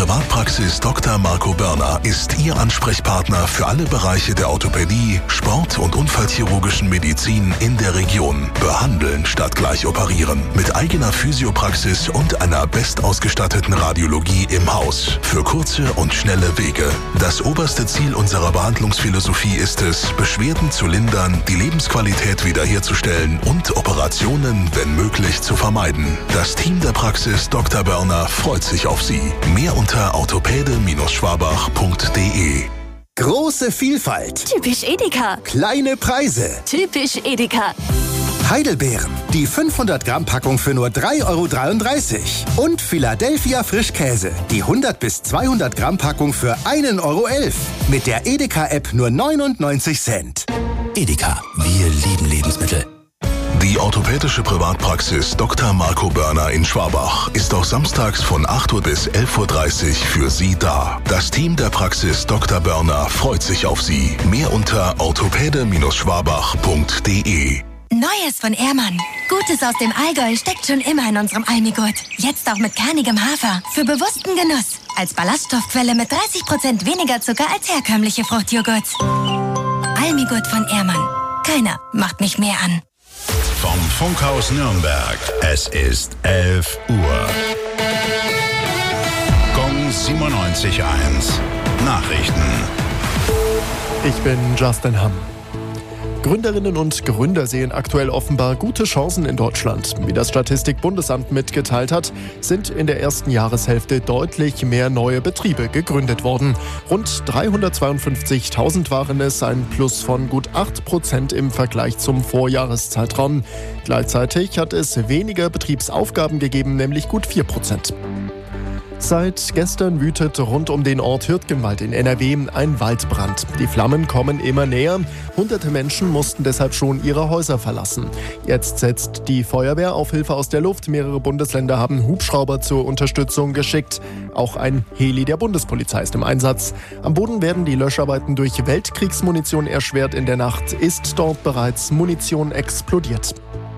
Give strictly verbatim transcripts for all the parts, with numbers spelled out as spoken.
Privatpraxis Doktor Marco Börner ist Ihr Ansprechpartner für alle Bereiche der Orthopädie, Sport- und unfallchirurgischen Medizin in der Region. Behandeln statt gleich operieren. Mit eigener Physiopraxis und einer bestausgestatteten Radiologie im Haus. Für kurze und schnelle Wege. Das oberste Ziel unserer Behandlungsphilosophie ist es, Beschwerden zu lindern, die Lebensqualität wiederherzustellen und Operationen, wenn möglich, zu vermeiden. Das Team der Praxis Doktor Börner freut sich auf Sie. Mehr unter orthopäde Schwabach punkt de. Große Vielfalt. Typisch Edeka. Kleine Preise. Typisch Edeka. Heidelbeeren. Die fünfhundert Gramm Packung für nur drei Euro dreiunddreißig. Und Philadelphia Frischkäse. Die hundert bis zweihundert Gramm Packung für ein Euro elf. Mit der Edeka-App nur neunundneunzig Cent. Edeka. Wir lieben Lebensmittel. Die orthopädische Privatpraxis Doktor Marco Börner in Schwabach ist auch samstags von acht Uhr bis elf Uhr dreißig für Sie da. Das Team der Praxis Doktor Börner freut sich auf Sie. Mehr unter orthopäde Schwabach punkt de. Neues von Ehrmann. Gutes aus dem Allgäu steckt schon immer in unserem Almigurt. Jetzt auch mit kernigem Hafer. Für bewussten Genuss. Als Ballaststoffquelle mit dreißig Prozent weniger Zucker als herkömmliche Fruchtjoghurts. Almigurt von Ehrmann. Keiner macht mich mehr an. Vom Funkhaus Nürnberg. Es ist elf Uhr. Gong siebenundneunzig Komma eins. Nachrichten. Ich bin Justin Hamm. Gründerinnen und Gründer sehen aktuell offenbar gute Chancen in Deutschland. Wie das Statistikbundesamt mitgeteilt hat, sind in der ersten Jahreshälfte deutlich mehr neue Betriebe gegründet worden. Rund dreihundertzweiundfünfzigtausend waren es, ein Plus von gut acht Prozent im Vergleich zum Vorjahreszeitraum. Gleichzeitig hat es weniger Betriebsaufgaben gegeben, nämlich gut vier Prozent. Seit gestern wütet rund um den Ort Hürtgenwald in N R W ein Waldbrand. Die Flammen kommen immer näher. Hunderte Menschen mussten deshalb schon ihre Häuser verlassen. Jetzt setzt die Feuerwehr auf Hilfe aus der Luft. Mehrere Bundesländer haben Hubschrauber zur Unterstützung geschickt. Auch ein Heli der Bundespolizei ist im Einsatz. Am Boden werden die Löscharbeiten durch Weltkriegsmunition erschwert. In der Nacht ist dort bereits Munition explodiert.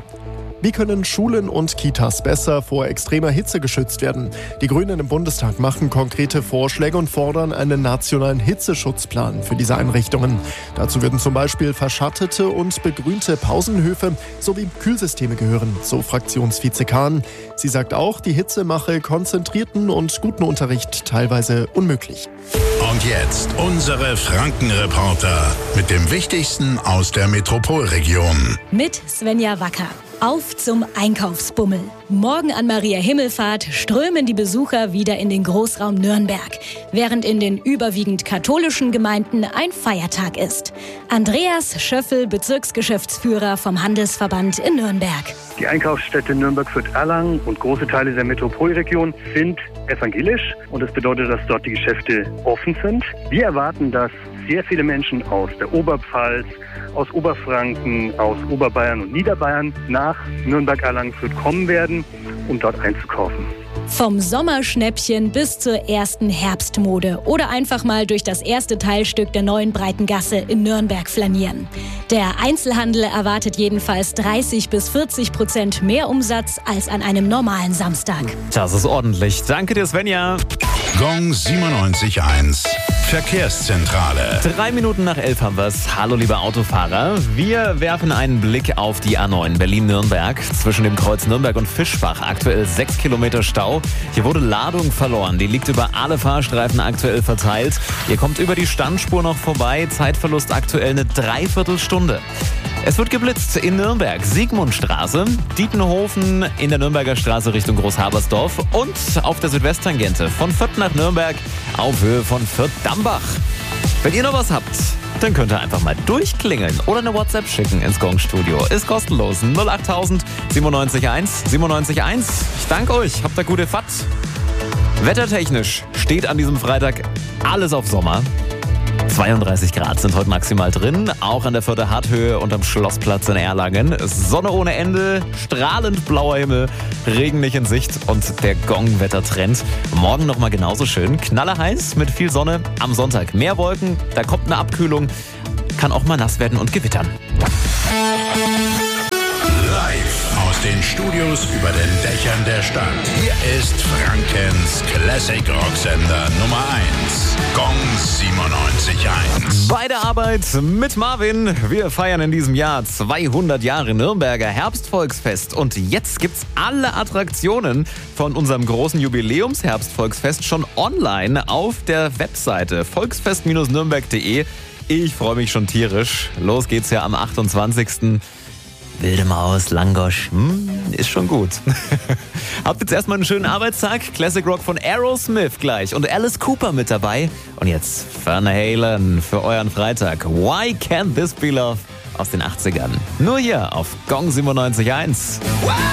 Wie können Schulen und Kitas besser vor extremer Hitze geschützt werden? Die Grünen im Bundestag machen konkrete Vorschläge und fordern einen nationalen Hitzeschutzplan für diese Einrichtungen. Dazu würden zum Beispiel verschattete und begrünte Pausenhöfe sowie Kühlsysteme gehören, so Fraktionsvize Kahn. Sie sagt auch, die Hitze mache konzentrierten und guten Unterricht teilweise unmöglich. Und jetzt unsere Frankenreporter mit dem Wichtigsten aus der Metropolregion. Mit Svenja Wacker. Auf zum Einkaufsbummel. Morgen an Maria Himmelfahrt strömen die Besucher wieder in den Großraum Nürnberg, während in den überwiegend katholischen Gemeinden ein Feiertag ist. Andreas Schöffel, Bezirksgeschäftsführer vom Handelsverband in Nürnberg. Die Einkaufsstädte Nürnberg-Fürth-Erlangen und große Teile der Metropolregion sind evangelisch und das bedeutet, dass dort die Geschäfte offen sind. Wir erwarten, dass sehr viele Menschen aus der Oberpfalz, aus Oberfranken, aus Oberbayern und Niederbayern nach Nürnberg-Erlangen-Fürth kommen werden, um dort einzukaufen. Vom Sommerschnäppchen bis zur ersten Herbstmode oder einfach mal durch das erste Teilstück der neuen Breitengasse in Nürnberg flanieren. Der Einzelhandel erwartet jedenfalls dreißig bis vierzig Prozent mehr Umsatz als an einem normalen Samstag. Das ist ordentlich. Danke dir, Svenja. Gong siebenundneunzig Komma eins. Verkehrszentrale. Drei Minuten nach elf haben wir's. Hallo, liebe Autofahrer. Wir werfen einen Blick auf die A neun Berlin-Nürnberg. Zwischen dem Kreuz Nürnberg und Fischbach aktuell sechs Kilometer Stau. Hier wurde Ladung verloren. Die liegt über alle Fahrstreifen aktuell verteilt. Ihr kommt über die Standspur noch vorbei. Zeitverlust aktuell eine Dreiviertelstunde. Es wird geblitzt in Nürnberg, Siegmundstraße, Dietenhofen in der Nürnberger Straße Richtung Großhabersdorf und auf der Südwesttangente von Fürth nach Nürnberg auf Höhe von Fürth-Dambach. Wenn ihr noch was habt, dann könnt ihr einfach mal durchklingeln oder eine WhatsApp schicken ins Gong-Studio. Ist kostenlos. null achttausend siebenundneunzig eins siebenundneunzig eins. Ich danke euch. Habt eine gute Fahrt. Wettertechnisch steht an diesem Freitag alles auf Sommer. zweiunddreißig Grad sind heute maximal drin, auch an der Fürther Harthöhe und am Schlossplatz in Erlangen. Sonne ohne Ende, strahlend blauer Himmel, Regen nicht in Sicht und der Gong-Wettertrend. Morgen nochmal genauso schön, knallerheiß mit viel Sonne. Am Sonntag mehr Wolken, da kommt eine Abkühlung, kann auch mal nass werden und gewittern. Live aus den Studios über den Dächern der Stadt. Hier ist Franken. Weekends Classic Rock Sender Nummer eins. Gong siebenundneunzig Komma eins. Bei der Arbeit mit Marvin. Wir feiern in diesem Jahr zweihundert Jahre Nürnberger Herbstvolksfest. Und jetzt gibt's alle Attraktionen von unserem großen Jubiläums-Herbstvolksfest schon online auf der Webseite volksfest Bindestrich nürnberg Punkt de. Ich freue mich schon tierisch. Los geht's ja am achtundzwanzigsten Wilde Maus, Langosch, hm, ist schon gut. Habt jetzt erstmal einen schönen Arbeitstag. Classic Rock von Aerosmith gleich und Alice Cooper mit dabei. Und jetzt Van Halen für euren Freitag. Why Can't This Be Love aus den achtzigern. Nur hier auf Gong siebenundneunzig Komma eins.